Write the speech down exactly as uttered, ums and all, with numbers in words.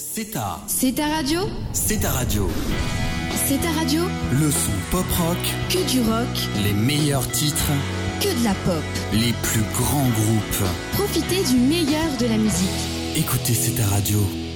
C'est ta... C'est ta radio. C'est ta radio. C'est ta radio. Le son pop-rock. Que du rock. Les meilleurs titres. Que de la pop. Les plus grands groupes. Profitez du meilleur de la musique. Écoutez C'est ta radio.